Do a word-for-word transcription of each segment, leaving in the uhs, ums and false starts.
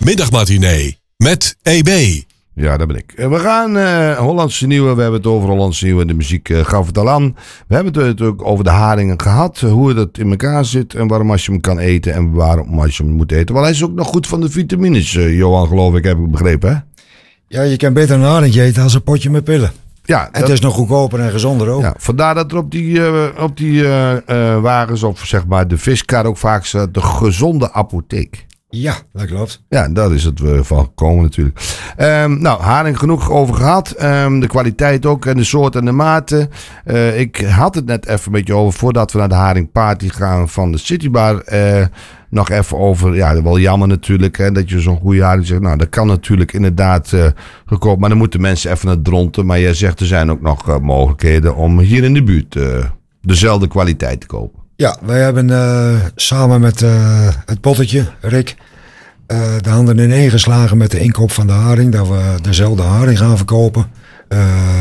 Middagmatinee met E B. Ja, dat ben ik. We gaan uh, Hollandse Nieuwe. We hebben het over Hollandse Nieuwe. De muziek uh, gaf het al aan. We hebben het natuurlijk over de haringen gehad. Hoe het in elkaar zit. En waarom als je hem kan eten. En waarom als je hem moet eten. Want hij is ook nog goed van de vitamines. Uh, Johan, geloof ik, heb ik begrepen, hè? Ja, je kan beter een haring eten als een potje met pillen. Ja, en dat... het is nog goedkoper en gezonder ook. Ja, vandaar dat er op die, uh, op die uh, uh, wagens, of zeg maar de viskar ook vaak staat, de gezonde apotheek. Ja, dat klopt. Ja, daar is het uh, van gekomen natuurlijk. Um, nou, haring genoeg over gehad. Um, de kwaliteit ook en de soort en de maten. Uh, ik had het net even een beetje over, voordat we naar de haringparty gaan van de Citybar. Uh, nog even over, ja, wel jammer natuurlijk, hè, dat je zo'n goede haring zegt. Nou, dat kan natuurlijk inderdaad uh, gekoopt, maar dan moeten mensen even naar dronten. Maar jij zegt, er zijn ook nog uh, mogelijkheden om hier in de buurt uh, dezelfde kwaliteit te kopen. Ja, wij hebben uh, samen met uh, het pottetje, Rick, uh, de handen ineen geslagen met de inkoop van de haring. Dat we dezelfde haring gaan verkopen. Uh,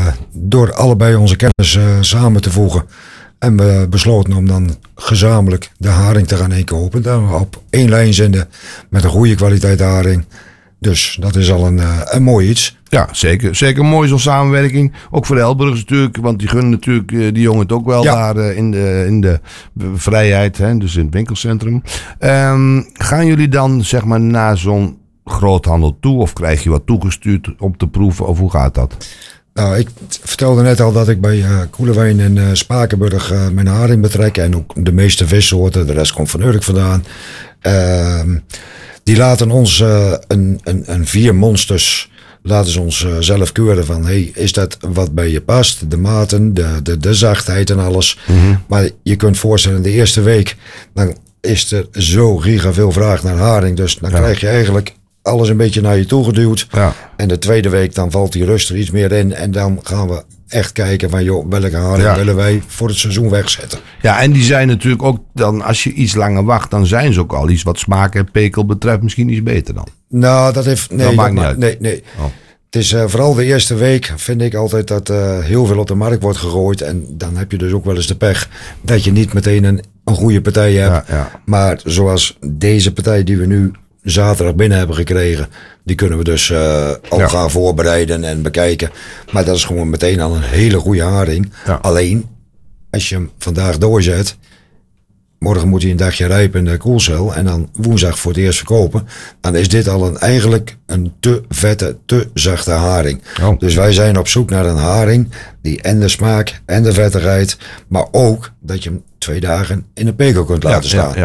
door allebei onze kennis uh, samen te voegen. En we besloten om dan gezamenlijk de haring te gaan inkopen. Dan we op één lijn zenden met een goede kwaliteit haring. Dus dat is al een, uh, een mooi iets. Ja, zeker. Zeker mooi zo'n samenwerking. Ook voor de Elburgers natuurlijk. Want die gunnen natuurlijk uh, die jongen het ook wel ja. daar uh, in, de, in de vrijheid. Hè, dus in het winkelcentrum. Um, gaan jullie dan zeg maar naar zo'n groothandel toe? Of krijg je wat toegestuurd om te proeven? Of hoe gaat dat? Nou, ik vertelde net al dat ik bij uh, Koelewijn en uh, Spakenburg uh, mijn haring betrek. En ook de meeste vissoorten. De rest komt van Urk vandaan. Uh, die laten ons uh, een, een, een vier monsters... Laten ze ons uh, zelf keuren van, hey, is dat wat bij je past? De maten, de, de, de zachtheid en alles. Mm-hmm. Maar je kunt voorstellen, de eerste week, dan is er zo giga veel vraag naar haring. Dus dan ja. krijg je eigenlijk alles een beetje naar je toe geduwd. Ja. En de tweede week, dan valt die rust er iets meer in. En dan gaan we echt kijken van, joh, welke haring ja. willen wij voor het seizoen wegzetten. Ja, en die zijn natuurlijk ook dan, als je iets langer wacht, dan zijn ze ook al iets wat smaak en pekel betreft misschien iets beter dan. Nou, dat heeft... Nee, dat maakt dat niet ma- uit. Nee, nee. Oh. Het is uh, vooral de eerste week vind ik altijd dat uh, heel veel op de markt wordt gegooid. En dan heb je dus ook wel eens de pech dat je niet meteen een, een goede partij hebt. Ja, ja. Maar zoals deze partij die we nu zaterdag binnen hebben gekregen, die kunnen we dus uh, al ja. gaan voorbereiden en bekijken. Maar dat is gewoon meteen al een hele goede haring. Ja. Alleen, als je hem vandaag doorzet, morgen moet hij een dagje rijpen in de koelcel en dan woensdag voor het eerst verkopen. Dan is dit al een, eigenlijk een te vette, te zachte haring. Oh. Dus wij zijn op zoek naar een haring die en de smaak en de vettigheid, maar ook dat je hem twee dagen in een pekel kunt laten ja, staan. Ja, ja.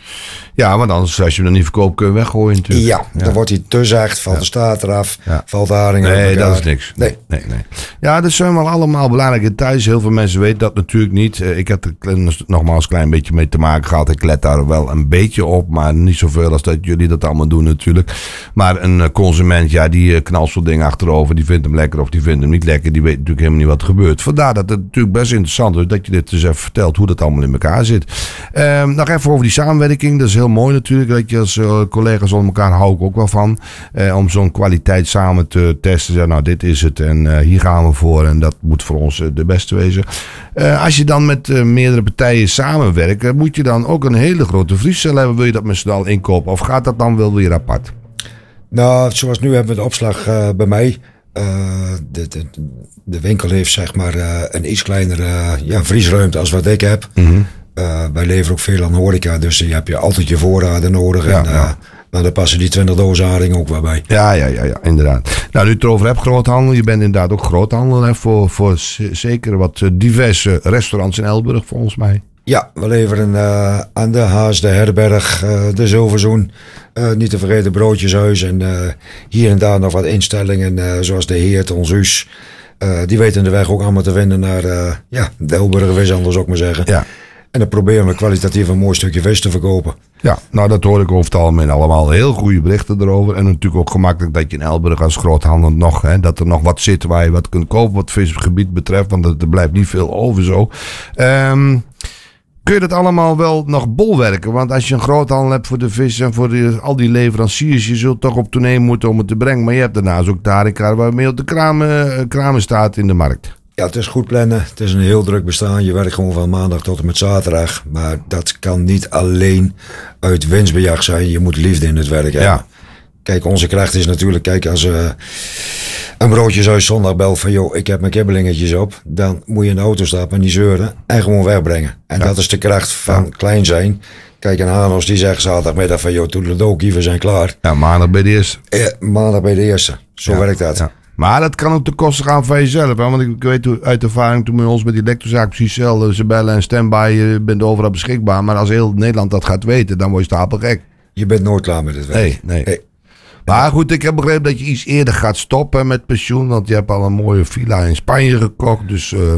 Ja, want anders als je hem dan niet verkoopt kun je weggooien natuurlijk. Ja, ja. Dan wordt hij te zacht, valt ja. de staat eraf, ja. valt de haring nee, op elkaar. Dat is niks. Nee. Nee, nee. Ja, dat zijn wel allemaal belangrijke details. Heel veel mensen weten dat natuurlijk niet. Ik heb er nogmaals een klein beetje mee te maken gehad. Ik let daar wel een beetje op, maar niet zoveel als dat jullie dat allemaal doen natuurlijk. Maar een consument, ja, die knalt zo'n ding achterover. Die vindt hem lekker of die vindt hem niet lekker. Die weet natuurlijk helemaal niet wat er gebeurt. Vandaar dat het natuurlijk best interessant is dat je dit dus even vertelt hoe dat allemaal in elkaar zit. Um, nog even over die samenwerking. Dat is heel mooi natuurlijk. Dat je als uh, collega's onder elkaar, hou ik ook wel van. Uh, om zo'n kwaliteit samen te testen. Zeggen, nou, dit is het en uh, hier gaan we voor. En dat moet voor ons uh, de beste wezen. Uh, als je dan met uh, meerdere partijen samenwerkt, uh, moet je dan ook een hele grote vriescel hebben. Wil je dat met z'n allen inkopen? Of gaat dat dan wel weer apart? Nou, zoals nu hebben we de opslag uh, bij mij. Uh, de, de, de winkel heeft zeg maar uh, een iets kleinere uh, ja, vriesruimte als wat ik heb. Mm-hmm. Uh, wij leveren ook veel aan horeca, dus je hebt je altijd je voorraden nodig. Ja, en uh, ja. nou, daar passen die twintig dozen haring ook wel bij. Ja, ja, ja, ja, inderdaad. Nou, nu het erover hebt, groothandel. Je bent inderdaad ook groothandel hè, voor, voor z- zeker wat uh, diverse restaurants in Elburg, volgens mij. Ja, we leveren uh, aan de Haas, de Herberg, uh, de Zilverzoen. Uh, niet te vergeten Broodjeshuis en uh, hier en daar nog wat instellingen uh, zoals de Heert, ons Huus. Uh, die weten de weg ook allemaal te vinden naar uh, ja, de Elburger vishandel, zou ik maar zeggen. Ja. En dan proberen we kwalitatief een mooi stukje vis te verkopen. Ja, nou dat hoor ik over het algemeen allemaal heel goede berichten erover. En natuurlijk ook gemakkelijk dat je in Elburg als groothandel nog, hè, dat er nog wat zit waar je wat kunt kopen wat visgebied betreft. Want er blijft niet veel over zo. Um, kun je dat allemaal wel nog bolwerken? Want als je een groothandel hebt voor de vis en voor de, al die leveranciers, je zult toch op tournee moeten om het te brengen. Maar je hebt daarnaast ook de haringkar waarmee op de kramen, kramen staat in de markt. Ja, het is goed plannen. Het is een heel druk bestaan. Je werkt gewoon van maandag tot en met zaterdag. Maar dat kan niet alleen uit winstbejag zijn. Je moet liefde in het werk hebben. Ja. Kijk, onze kracht is natuurlijk, kijk, als uh, een broodjeshuis zondag belt van, joh, ik heb mijn kibbelingetjes op. Dan moet je in de auto stappen en niet zeuren en gewoon wegbrengen. En ja. dat is de kracht van ja. klein zijn. Kijk, een Hanos die zegt zaterdagmiddag van, joh, toedeledokie, we zijn klaar. Ja, maandag bij de eerste. Ja, maandag bij de eerste. Zo ja. werkt dat. Ja. Maar dat kan ook ten koste gaan van jezelf. Hè? Want ik weet uit ervaring toen bij ons met die elektrozaak precies hetzelfde. Ze bellen en standby, je bent overal beschikbaar. Maar als heel Nederland dat gaat weten, dan word je stapelgek. Je bent nooit klaar met het werk. Nee, nee. nee. Maar goed, ik heb begrepen dat je iets eerder gaat stoppen met pensioen. Want je hebt al een mooie villa in Spanje gekocht. Dus uh...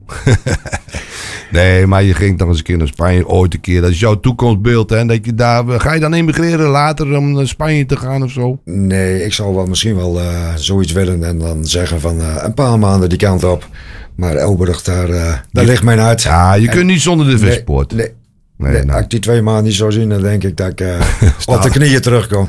nee, maar je ging nog eens een keer naar Spanje ooit een keer. Dat is jouw toekomstbeeld. Hè? Dat je daar, ga je dan emigreren later om naar Spanje te gaan of zo? Nee, ik zou wel misschien wel uh, zoiets willen. En dan zeggen van uh, een paar maanden die kant op. Maar Elburg, daar, uh, daar ligt mijn hart. Ja, je en, kunt niet zonder de vispoort. Nee, nee. Nee, nee, nou. Als ik die twee maanden niet zou zien, dan denk ik dat ik uh, op de knieën terugkom.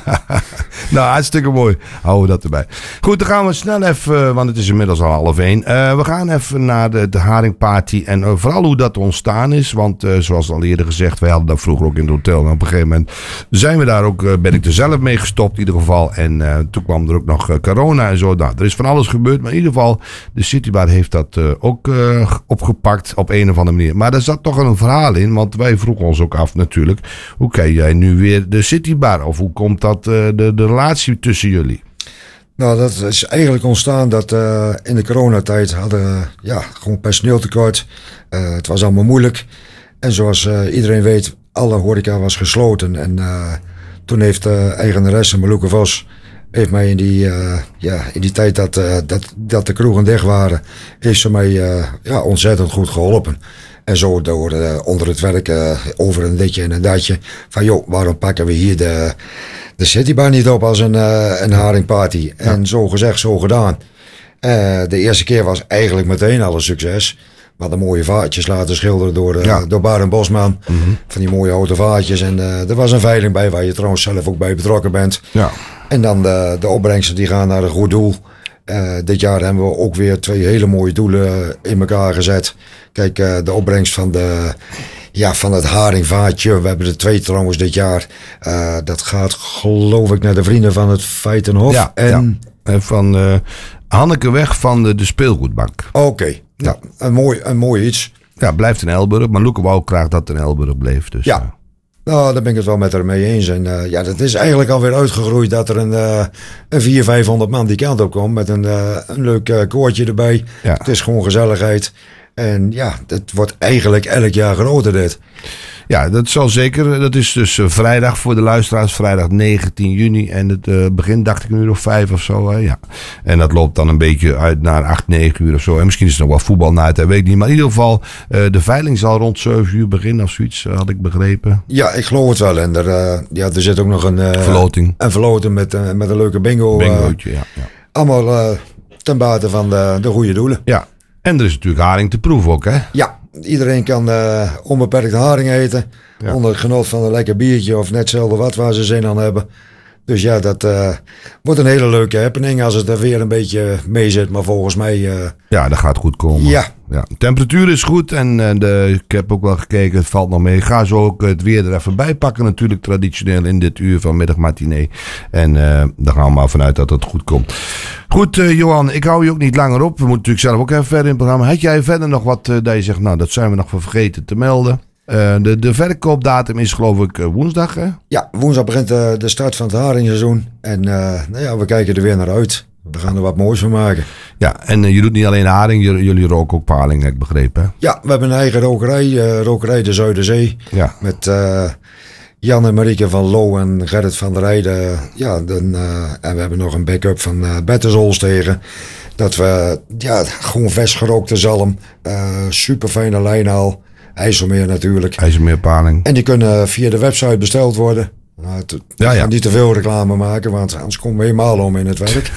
Nou, hartstikke mooi. Houden we dat erbij. Goed, dan gaan we snel even, want het is inmiddels al half één. Uh, we gaan even naar de, de Haringparty en uh, vooral hoe dat ontstaan is. Want uh, zoals al eerder gezegd, wij hadden dat vroeger ook in het hotel. En op een gegeven moment zijn we daar ook, uh, ben ik er zelf mee gestopt in ieder geval. En uh, toen kwam er ook nog uh, corona en zo. Nou, er is van alles gebeurd, maar in ieder geval, de Citybar heeft dat uh, ook uh, opgepakt op een of andere manier. Maar daar zat toch een verhaal in, want wij vroegen ons ook af natuurlijk. Hoe kijk jij nu weer de Citybar? Of hoe komt dat, uh, de, de relatie tussen jullie? Nou, dat is eigenlijk ontstaan dat uh, in de coronatijd hadden uh, ja, gewoon personeeltekort. Uh, het was allemaal moeilijk. En zoals uh, iedereen weet, alle horeca was gesloten. En uh, toen heeft de uh, eigenaresse Maluke Vos heeft mij in die, uh, ja, in die tijd dat, uh, dat, dat de kroegen dicht waren, heeft ze mij uh, ja, ontzettend goed geholpen. En zo door uh, onder het werk uh, over een ditje en een datje. Van joh, waarom pakken we hier de, de Citybar niet op als een, uh, een haringparty? Ja. En zo gezegd, zo gedaan. Uh, de eerste keer was eigenlijk meteen al een succes. We hadden mooie vaatjes laten schilderen door, uh, ja. door Barend Bosman. Mm-hmm. Van die mooie houten vaatjes. En uh, er was een veiling bij waar je trouwens zelf ook bij betrokken bent. Ja. En dan de, de opbrengsten die gaan naar een goed doel. Uh, dit jaar hebben we ook weer twee hele mooie doelen in elkaar gezet. Kijk, uh, de opbrengst van, de, ja, van het haringvaatje. We hebben er twee trouwens dit jaar. Uh, dat gaat geloof ik naar de vrienden van het Feitenhof. Ja, en ja. van uh, Hanneke Weg van de, de speelgoedbank. Oké, okay. ja. nou, een, mooi, een mooi iets. Ja, blijft in Elburg. Maar Loeke wou graag dat het in Elburg bleef. Dus, ja. Uh. Nou, daar ben ik het wel met haar mee eens. En uh, ja, dat is eigenlijk alweer uitgegroeid dat er een, uh, een vierhonderd, vijfhonderd man die kant op komt. Met een, uh, een leuk uh, koortje erbij. Ja. Het is gewoon gezelligheid. En ja, het wordt eigenlijk elk jaar groter dit. Ja, dat zal zeker. Dat is dus uh, vrijdag voor de luisteraars. Vrijdag negentien juni. En het uh, begint dacht ik een uur of vijf of zo. Hè? Ja. En dat loopt dan een beetje uit naar acht, negen uur of zo. En misschien is er nog wel voetbal na het, weet ik niet. Maar in ieder geval, uh, de veiling zal rond zeven uur beginnen of zoiets, uh, had ik begrepen. Ja, ik geloof het wel. En er, uh, ja, er zit ook nog een... Uh, verloting. Een verloting met, uh, met een leuke bingo. Bingootje, uh, ja, ja. Allemaal uh, ten bate van de, de goede doelen. Ja. En er is natuurlijk haring te proeven ook, hè? Ja, iedereen kan uh, onbeperkt haring eten. Ja. Onder het genot van een lekker biertje of net hetzelfde wat waar ze zin aan hebben. Dus ja, dat uh, wordt een hele leuke happening als het er weer een beetje mee zit. Maar volgens mij... Uh, ja, dat gaat goed komen. Ja. ja. De temperatuur is goed en uh, de, ik heb ook wel gekeken, het valt nog mee. Ik ga zo ook het weer er even bij pakken natuurlijk traditioneel in dit uur van middagmatinee. En uh, daar gaan we maar vanuit dat het goed komt. Goed, uh, Johan, ik hou je ook niet langer op. We moeten natuurlijk zelf ook even verder in het programma. Had jij verder nog wat uh, dat je zegt, nou dat zijn we nog vergeten te melden? Uh, de, de verkoopdatum is geloof ik uh, woensdag, hè? Ja, woensdag begint uh, de start van het haringseizoen. En uh, nou ja, we kijken er weer naar uit. We gaan er wat moois van maken. Ja, en uh, je doet niet alleen haring, jullie, jullie roken ook paling, heb ik begrepen, hè? Ja, we hebben een eigen rokerij, uh, rokerij de Zuiderzee. Ja. Met uh, Jan en Marieke van Loo en Gerrit van der Rijden. Ja, dan, uh, en we hebben nog een backup van uh, Bettesols tegen. Dat we, ja, gewoon versgerookte zalm. Uh, super fijne lijnhaal. IJsselmeer natuurlijk. IJsselmeerpaling. En die kunnen via de website besteld worden. Nou, te, ja, ja. gaan niet te veel reclame maken, want anders komen we helemaal om in het werk.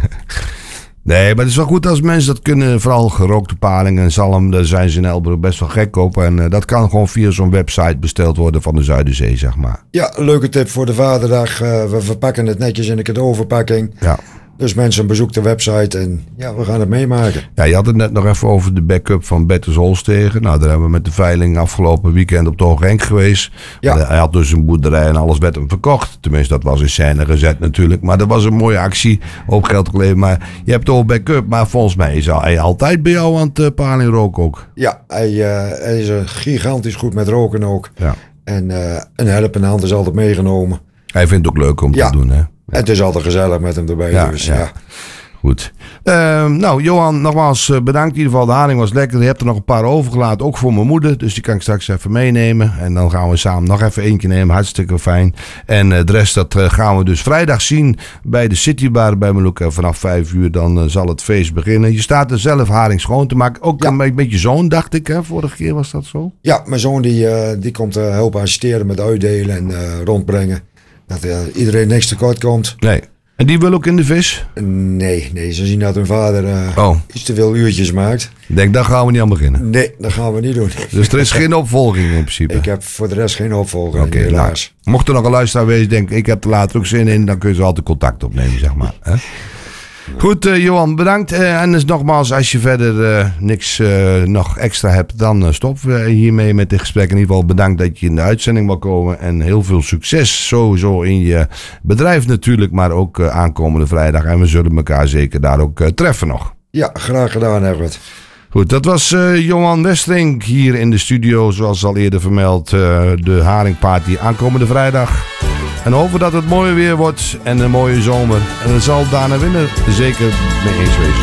Nee, maar het is wel goed als mensen dat kunnen. Vooral gerookte paling en zalm, daar zijn ze in Elburg best wel gek op. En uh, dat kan gewoon via zo'n website besteld worden van de Zuiderzee, zeg maar. Ja, leuke tip voor de Vaderdag. Uh, we verpakken het netjes in een cadeauverpakking. Ja. Dus mensen, bezoek de website en ja, we gaan het meemaken. Ja, je had het net nog even over de backup van Bertus Holstegen. Nou, daar hebben we met de veiling afgelopen weekend op de Hoogrenk geweest. Ja. Hij had dus een boerderij en alles werd hem verkocht. Tenminste, dat was in scène gezet natuurlijk. Maar dat was een mooie actie, hoop geld geleverd. Maar je hebt toch backup, maar volgens mij is hij altijd bij jou aan het uh, palen in roken ook. Ja, hij, uh, hij is uh, gigantisch goed met roken ook. Ja. En uh, een helpende hand is altijd meegenomen. Hij vindt het ook leuk om ja. te doen, hè? Ja. Het is altijd gezellig met hem erbij. Ja, dus, ja. ja. Goed. Uh, nou, Johan, nogmaals uh, bedankt. In ieder geval, de haring was lekker. Je hebt er nog een paar overgelaten, ook voor mijn moeder. Dus die kan ik straks even meenemen. En dan gaan we samen nog even eentje nemen. Hartstikke fijn. En uh, de rest, dat uh, gaan we dus vrijdag zien bij de Citybar bij Meluka. Vanaf vijf uur, dan uh, zal het feest beginnen. Je staat er zelf haring schoon te maken. Ook ja. een beetje zoon, dacht ik. Hè? Vorige keer was dat zo. Ja, mijn zoon die, uh, die komt uh, helpen assisteren met uitdelen en uh, rondbrengen. Dat uh, iedereen niks tekort komt. Nee. En die wil ook in de vis? Nee, nee, ze zien dat hun vader uh, oh. iets te veel uurtjes maakt. Ik denk, daar gaan we niet aan beginnen. Nee, dat gaan we niet doen. Dus er is geen opvolging in principe? Ik heb voor de rest geen opvolging, okay, helaas. Nou, mocht er nog een luisteraar wezen, denk ik, ik heb er later ook zin in, dan kun je ze altijd contact opnemen, zeg maar. Hè? Goed, uh, Johan, bedankt. Uh, en dus nogmaals, als je verder uh, niks uh, nog extra hebt, dan uh, stoppen we hiermee met dit gesprek. In ieder geval bedankt dat je in de uitzending wil komen. En heel veel succes sowieso in je bedrijf natuurlijk, maar ook uh, aankomende vrijdag. En we zullen elkaar zeker daar ook uh, treffen nog. Ja, graag gedaan, Herbert. Goed, dat was uh, Johan Westerink hier in de studio, zoals al eerder vermeld. Uh, de Haringparty aankomende vrijdag. En hopen dat het mooi weer wordt en een mooie zomer. En het zal daarna winnen zeker mee eens wezen.